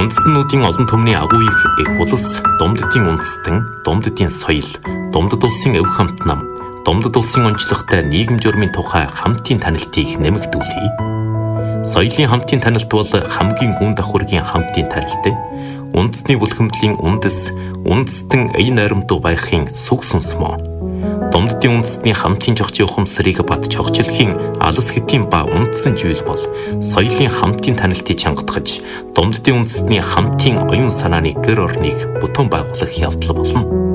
Үндэстнүүдийн олон түмний агуу их улс, Думддын үндэстэн, Думддын соёл, Думдд улсын өв хамт нам, Думдд улсын онцлогтой нийгэм журмын тухай хамтын танилтыг нэмэгдүүлье. Соёлын хамтын таналт бол хамгийн гүн давхургийн хамтын танилт. Үндэсний бүлхэмдлийн үндэстэн ая найрамдуу байхын сүг сүнс мөн. Думддын үндэстний хамтын жогчийн ухамсарыг бат чогчлохын алс хэтийн ба үндсэн зүйл бол соёлын хамтын танилтыг чангатгаж, Думддын үндэстний хамтын оюун санааны гэр орныг бүтэн байгуулах явдал болно.